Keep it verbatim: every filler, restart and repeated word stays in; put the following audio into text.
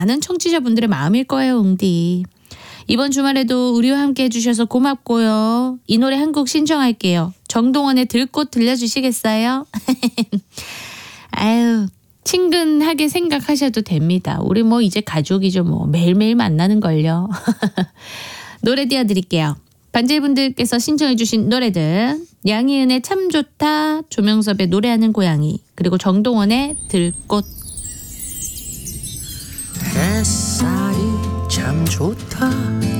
많은 청취자분들의 마음일 거예요, 웅디. 이번 주말에도 우리와 함께 해주셔서 고맙고요. 이 노래 한 곡 신청할게요. 정동원의 들꽃 들려주시겠어요? 아유, 친근하게 생각하셔도 됩니다. 우리 뭐 이제 가족이죠. 뭐 매일매일 만나는걸요. 노래 띄워드릴게요. 반질분들께서 신청해 주신 노래들, 양희은의 참 좋다, 조명섭의 노래하는 고양이, 그리고 정동원의 들꽃. 햇살이 참 좋다.